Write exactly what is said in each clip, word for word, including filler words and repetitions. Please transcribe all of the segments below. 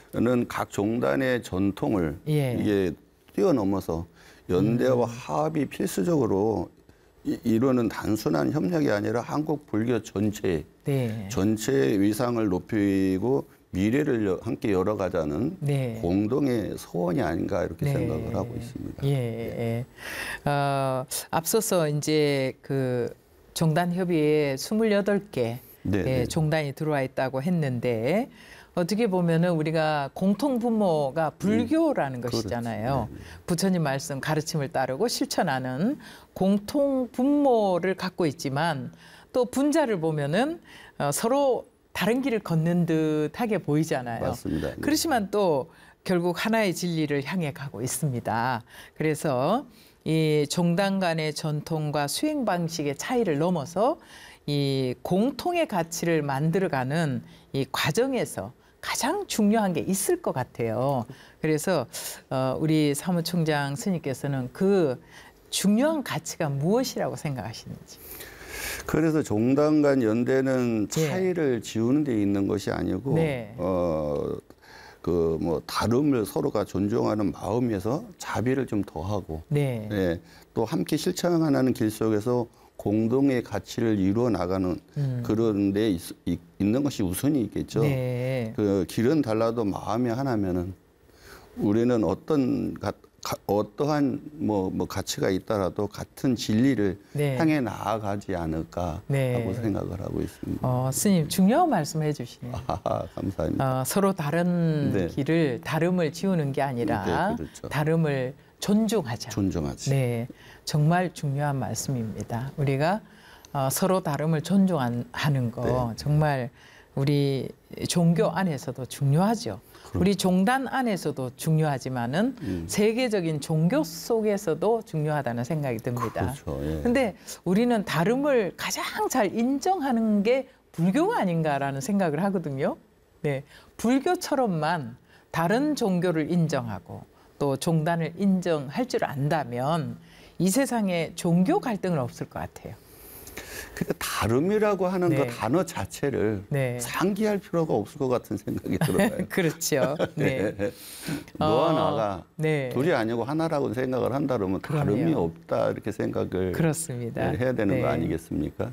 각 종단의 전통을 예. 이게 뛰어넘어서 연대와 음. 화합이 필수적으로 이, 이루는 단순한 협력이 아니라 한국 불교 전체 네. 전체의 위상을 높이고 미래를 함께 열어가자는 네. 공동의 소원이 아닌가 이렇게 네. 생각을 하고 있습니다. 예. 네. 어, 앞서서 이제 그 종단 협의회에 스물여덟 개 네, 예, 네. 종단이 들어와 있다고 했는데 어떻게 보면은 우리가 공통 분모가 불교라는 음, 것이잖아요. 그렇지. 네, 네. 부처님 말씀 가르침을 따르고 실천하는 공통 분모를 갖고 있지만 또 분자를 보면은 어, 서로 다른 길을 걷는 듯하게 보이잖아요. 맞습니다. 네. 그렇지만 또 결국 하나의 진리를 향해 가고 있습니다. 그래서 이 종단 간의 전통과 수행 방식의 차이를 넘어서 이 공통의 가치를 만들어가는 이 과정에서 가장 중요한 게 있을 것 같아요. 그래서 어, 우리 사무총장 스님께서는 그 중요한 가치가 무엇이라고 생각하시는지. 그래서 종단 간 연대는 예. 차이를 지우는 데 있는 것이 아니고 네. 어, 그 뭐 다름을 서로가 존중하는 마음에서 자비를 좀 더하고 네. 예, 또 함께 실천하는 길 속에서 공동의 가치를 이루어 나가는 음. 그런 데 있, 있, 있는 것이 우선이 있겠죠. 네. 그 길은 달라도 마음이 하나면은 우리는 어떤 가, 가, 어떠한 뭐, 뭐 가치가 있더라도 같은 진리를 네. 향해 나아가지 않을까 네. 하고 생각을 하고 있습니다. 어, 스님 중요한 말씀해 주시네요. 아, 감사합니다. 어, 서로 다른 네. 길을 다름을 지우는 게 아니라 네, 그렇죠. 다름을 존중하자. 존중하지. 네, 정말 중요한 말씀입니다. 우리가 어, 서로 다름을 존중하는 거 네. 정말 우리 종교 안에서도 중요하죠. 그럼. 우리 종단 안에서도 중요하지만은 음. 세계적인 종교 속에서도 중요하다는 생각이 듭니다. 그렇죠. 예. 근데 우리는 다름을 가장 잘 인정하는 게 불교가 아닌가라는 생각을 하거든요. 네, 불교처럼만 다른 종교를 인정하고 또 종단을 인정할 줄 안다면 이 세상에 종교 갈등은 없을 것 같아요. 그 다름이라고 하는 네. 그 단어 자체를 네. 상기할 필요가 없을 것 같은 생각이 들어요. 그렇죠. 네. 너와 어, 나가 네. 둘이 아니고 하나라고 생각을 한다 그러면 다름이 그럼요. 없다 이렇게 생각을 그렇습니다. 해야 되는 네. 거 아니겠습니까?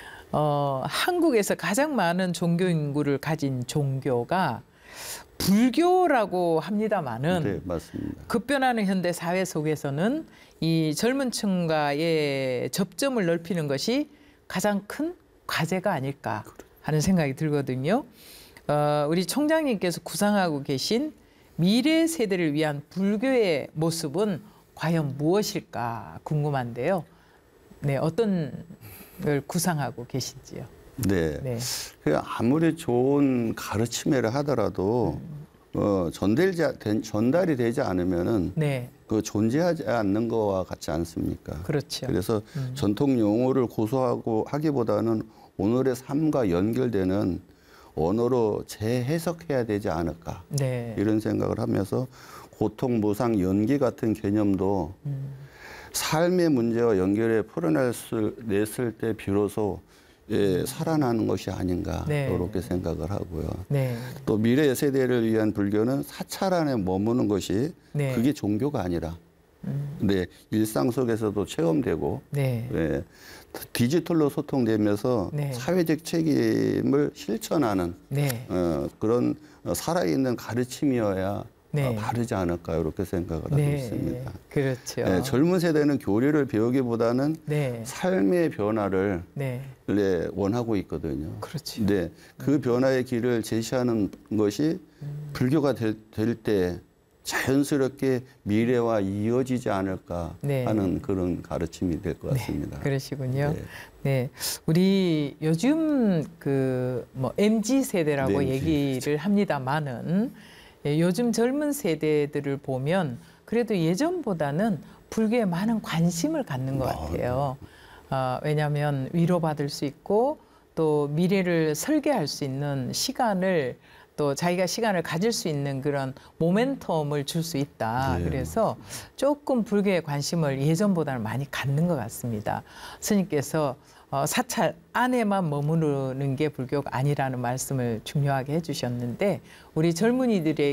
어, 한국에서 가장 많은 종교 인구를 가진 종교가 불교라고 합니다마는 네, 맞습니다. 급변하는 현대 사회 속에서는 이 젊은 층과의 접점을 넓히는 것이 가장 큰 과제가 아닐까 하는 생각이 들거든요. 어, 우리 총장님께서 구상하고 계신 미래 세대를 위한 불교의 모습은 과연 무엇일까 궁금한데요. 네, 어떤 걸 구상하고 계신지요? 네. 네. 그 아무리 좋은 가르침이라 하더라도 어, 전달지, 전달이 되지 않으면은 네, 그 존재하지 않는 거와 같지 않습니까? 그렇죠. 그래서 음. 전통 용어를 고수하고 하기보다는 오늘의 삶과 연결되는 언어로 재해석해야 되지 않을까 네. 이런 생각을 하면서 고통, 무상, 연기 같은 개념도 음. 삶의 문제와 연결해 풀어냈을 때 비로소 예, 살아나는 것이 아닌가 네. 이렇게 생각을 하고요. 네. 또 미래 세대를 위한 불교는 사찰 안에 머무는 것이 네. 그게 종교가 아니라 음. 네, 일상 속에서도 체험되고 네. 네, 디지털로 소통되면서 네. 사회적 책임을 실천하는 네. 어, 그런 살아있는 가르침이어야 네. 어, 바르지 않을까 이렇게 생각을 하고 네. 있습니다. 그렇죠. 네, 젊은 세대는 교리를 배우기보다는 네. 삶의 변화를 네. 네, 원하고 있거든요. 그렇죠. 네, 그 변화의 길을 제시하는 것이 음. 불교가 될 때 자연스럽게 미래와 이어지지 않을까 네. 하는 그런 가르침이 될 것 같습니다. 네, 그러시군요. 네. 네. 우리 요즘 그 뭐 엠지 세대라고 네, 얘기를 합니다만은 예, 요즘 젊은 세대들을 보면 그래도 예전보다는 불교에 많은 관심을 갖는 것 같아요. 어, 왜냐하면 위로받을 수 있고 또 미래를 설계할 수 있는 시간을 또 자기가 시간을 가질 수 있는 그런 모멘텀을 줄 수 있다. 네. 그래서 조금 불교에 관심을 예전보다는 많이 갖는 것 같습니다. 스님께서 어, 사찰 안에만 머무르는 게 불교가 아니라는 말씀을 중요하게 해주셨는데 우리 젊은이들의